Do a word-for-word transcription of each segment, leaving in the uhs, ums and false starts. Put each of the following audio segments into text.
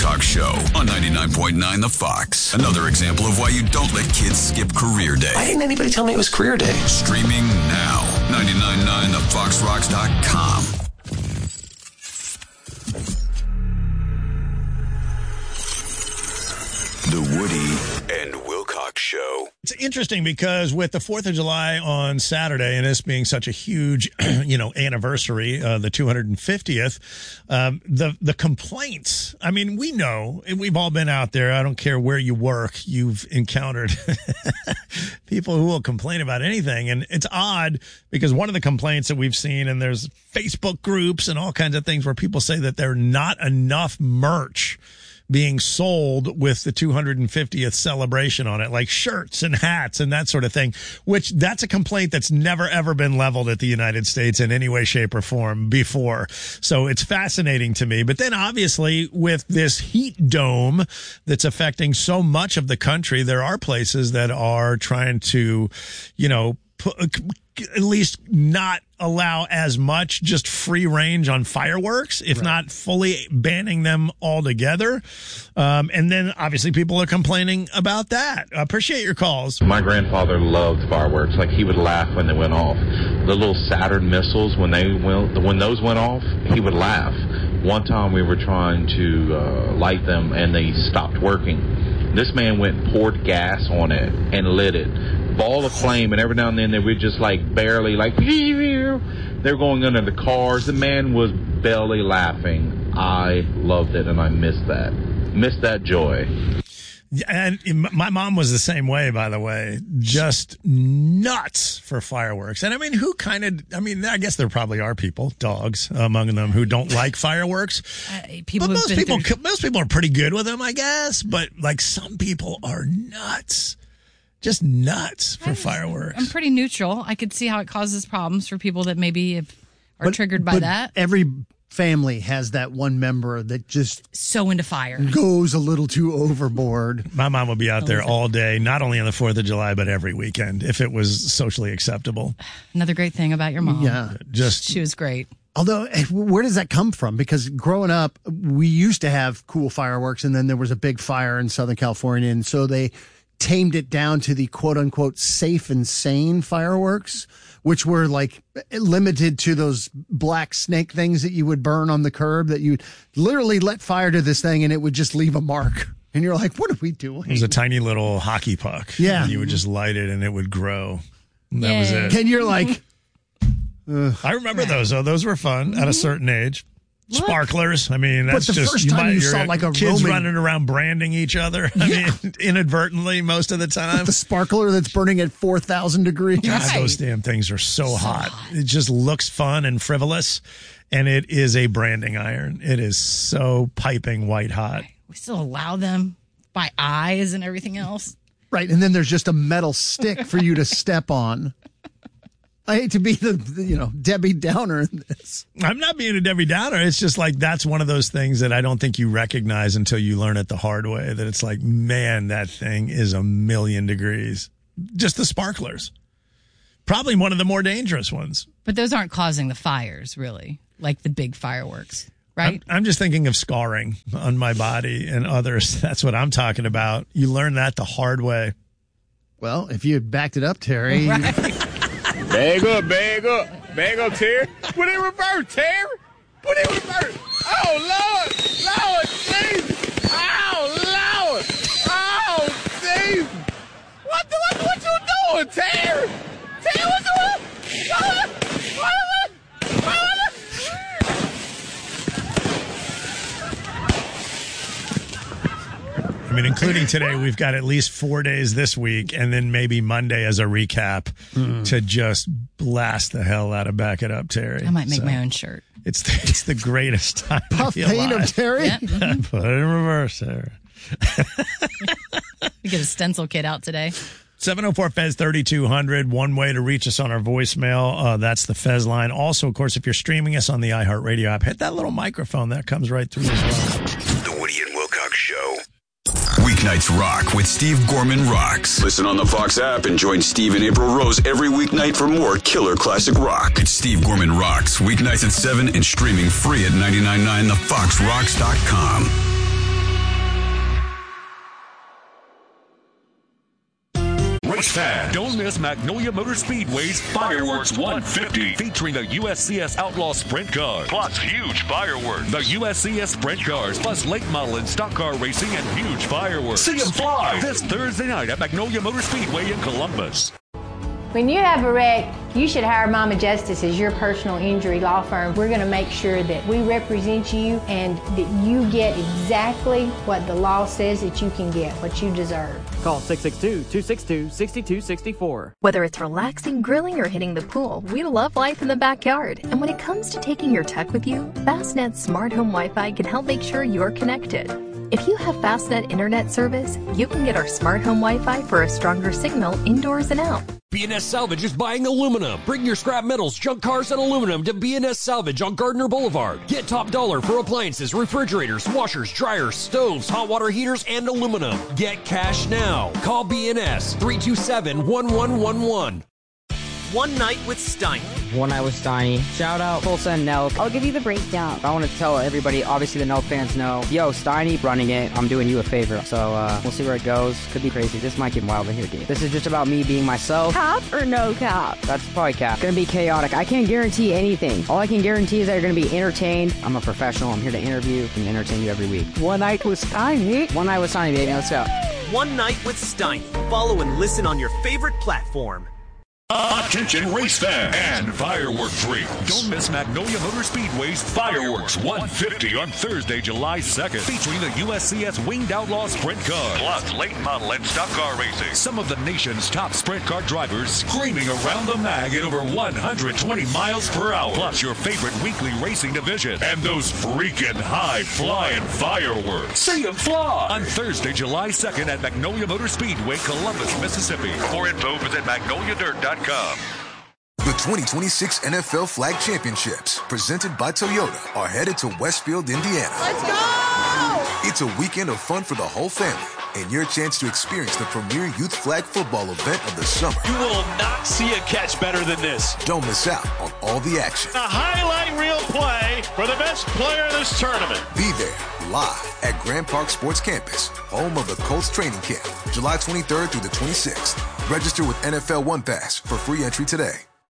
Wilcox Show on ninety-nine point nine The Fox. Another example of why you don't let kids skip career day. Why didn't anybody tell me it was career day? Streaming now. ninety-nine point nine the fox rocks dot com. The Woody and Wilcox Show. It's interesting because with the fourth of July on Saturday and this being such a huge, you know, anniversary, uh, the two hundred fiftieth, um, the the complaints, I mean, we know, and we've all been out there. I don't care where you work. You've encountered people who will complain about anything. And it's odd because one of the complaints that we've seen, and there's Facebook groups and all kinds of things where people say that there's not enough merch being sold with the two hundred fiftieth celebration on it, like shirts and hats and that sort of thing, which that's a complaint that's never, ever been leveled at the United States in any way, shape, or form before. So it's fascinating to me. But then obviously with this heat dome that's affecting so much of the country, there are places that are trying to, you know, put, at least not allow as much just free range on fireworks, if right. not fully banning them altogether. Um, and then obviously people are complaining about that. I appreciate your calls. My grandfather loved fireworks. Like he would laugh when they went off. The little Saturn missiles, when they went, when those went off, he would laugh. One time we were trying to uh, light them and they stopped working. This man went and poured gas on it and lit it. Ball of flame, and every now and then they would just like barely like they're going under the cars. The man was belly laughing. I loved it, and I missed that. Missed that joy. And my mom was the same way, by the way, just nuts for fireworks. And I mean, who kind of, I mean, I guess there probably are people, dogs among them, who don't like fireworks. Uh, people but most people, through- most people are pretty good with them, I guess. But like some people are nuts. Just nuts for I'm, fireworks. I'm pretty neutral. I could see how it causes problems for people that maybe have, are but, triggered by but that. Every family has that one member that just so into fire goes a little too overboard. My mom would be out there all day, not only on the fourth of July, but every weekend if it was socially acceptable. Another great thing about your mom. Yeah. Just she was great. Although, where does that come from? Because growing up, we used to have cool fireworks, and then there was a big fire in Southern California, and so they tamed it down to the quote-unquote safe and sane fireworks, which were like limited to those black snake things that you would burn on the curb, that you'd literally let fire to this thing and it would just leave a mark. And you're like, what are we doing? It was a tiny little hockey puck. Yeah. And you would just light it and it would grow. And that Yay. was it. And you're like... uh, I remember those, though. Those were fun mm-hmm. at a certain age. What? Sparklers. I mean, that's but the just first you, time might, you saw like a kids Roman... running around branding each other. I yeah. mean, inadvertently most of the time. The sparkler that's burning at four thousand degrees. God, right. those damn things are so, so hot. hot. It just looks fun and frivolous, and it is a branding iron. It is so piping white hot. We still allow them by eyes and everything else. Right, and then there's just a metal stick for you to step on. I hate to be the, the, you know, Debbie Downer in this. I'm not being a Debbie Downer. It's just like that's one of those things that I don't think you recognize until you learn it the hard way, that it's like, man, that thing is a million degrees. Just the sparklers. Probably one of the more dangerous ones. But those aren't causing the fires, really, like the big fireworks, right? I'm, I'm just thinking of scarring on my body and others. That's what I'm talking about. You learn that the hard way. Well, if you had backed it up, Terry... Right. Bag up, bag up, bag up, Terry. Put it in reverse, Terry. Put it in reverse. Oh, Lord, Lord, Jesus. Oh, Lord. Oh, Jesus. What the, what, what you doing, Terry? Terry, what you doing? What, what, what, what? I mean, including today, we've got at least four days this week, and then maybe Monday as a recap mm. to just blast the hell out of Back It Up, Terry. I might make so, my own shirt. It's the, it's the greatest time. Puff paint of Terry. Yeah. Mm-hmm. Put it in reverse, Terry. We get a stencil kit out today. seven oh four F E Z thirty-two hundred, one way to reach us on our voicemail. Uh, that's the Fez line. Also, of course, if you're streaming us on the iHeartRadio app, hit that little microphone. That comes right through as well. The Woody and Wilcox Show. Weeknights rock with Steve Gorman Rocks. Listen on the Fox app and join Steve and April Rose every weeknight for more killer classic rock. It's Steve Gorman Rocks, weeknights at seven and streaming free at nine nine nine the fox rocks dot com. race fan. Don't miss Magnolia Motor Speedway's Fireworks one fifty, featuring the U S C S Outlaw Sprint Car, plus huge fireworks. The U S C S Sprint Cars, plus late model and stock car racing and huge fireworks. See them fly this Thursday night at Magnolia Motor Speedway in Columbus. When you have a wreck, you should hire Mama Justice as your personal injury law firm. We're going to make sure that we represent you and that you get exactly what the law says that you can get, what you deserve. Call six six two, two six two, six two six four. Whether it's relaxing, grilling, or hitting the pool, we love life in the backyard. And when it comes to taking your tech with you, Fastnet's Smart Home Wi-Fi can help make sure you're connected. If you have Fastnet internet service, you can get our Smart Home Wi-Fi for a stronger signal indoors and out. B and S Salvage is buying aluminum. Bring your scrap metals, junk cars, and aluminum to B and S Salvage on Gardner Boulevard. Get top dollar for appliances, refrigerators, washers, dryers, stoves, hot water heaters, and aluminum. Get cash now. Call B and S three two seven, one one one one. One Night with Steiny. One Night with Steiny. Shout out Tulsa and Nelk. I'll give you the breakdown. I want to tell everybody, obviously the Nelk fans know, yo, Steiny running it, I'm doing you a favor. So uh, we'll see where it goes. Could be crazy. This might get wild in here, dude. This is just about me being myself. Cap or no cap? That's probably cap. Gonna be chaotic. I can't guarantee anything. All I can guarantee is that you're gonna be entertained. I'm a professional. I'm here to interview and entertain you every week. One Night with Steiny. One Night with Steiny, baby. Let's go. One Night with Steiny. Follow and listen on your favorite platform. Attention race fans and firework freaks. Don't miss Magnolia Motor Speedway's Fireworks one fifty on Thursday, July second, featuring the U S C S Winged Outlaw Sprint Car, plus late model and stock car racing. Some of the nation's top sprint car drivers screaming around the mag at over one hundred twenty miles per hour, plus your favorite weekly racing division, and those freaking high-flying fireworks. See them fly on Thursday, July second at Magnolia Motor Speedway, Columbus, Mississippi. For info, visit magnolia dirt dot com. The twenty twenty-six N F L Flag Championships, presented by Toyota, are headed to Westfield, Indiana. Let's go! It's a weekend of fun for the whole family, and your chance to experience the premier youth flag football event of the summer. You will not see a catch better than this. Don't miss out on all the action. A highlight reel play for the best player in this tournament. Be there, live at Grand Park Sports Campus, home of the Colts training camp, July twenty-third through the twenty-sixth. Register with N F L One Pass for free entry today.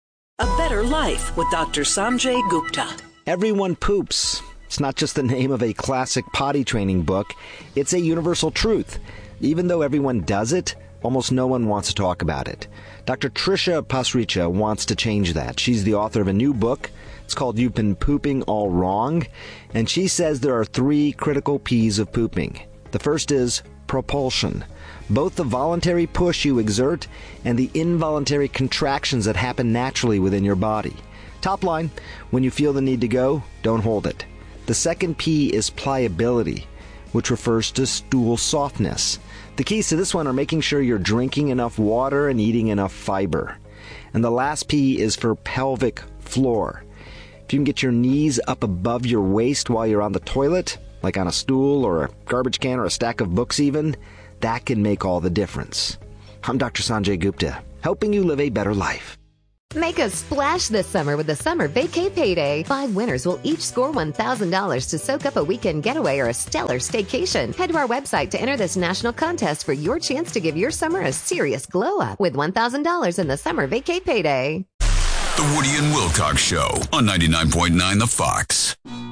A Better Life with Doctor Sanjay Gupta. Everyone poops. It's not just the name of a classic potty training book. It's a universal truth. Even though everyone does it, almost no one wants to talk about it. Doctor Trisha Pasricha wants to change that. She's the author of a new book. It's called You've Been Pooping All Wrong. And she says there are three critical P's of pooping. The first is propulsion. Both the voluntary push you exert and the involuntary contractions that happen naturally within your body. Top line, when you feel the need to go, don't hold it. The second P is pliability, which refers to stool softness. The keys to this one are making sure you're drinking enough water and eating enough fiber. And the last P is for pelvic floor. If you can get your knees up above your waist while you're on the toilet, like on a stool or a garbage can or a stack of books even, that can make all the difference. I'm Doctor Sanjay Gupta, helping you live a better life. Make a splash this summer with the Summer Vacay Payday. Five winners will each score one thousand dollars to soak up a weekend getaway or a stellar staycation. Head to our website to enter this national contest for your chance to give your summer a serious glow-up with one thousand dollars in the Summer Vacay Payday. The Woody and Wilcox Show on ninety-nine point nine The Fox.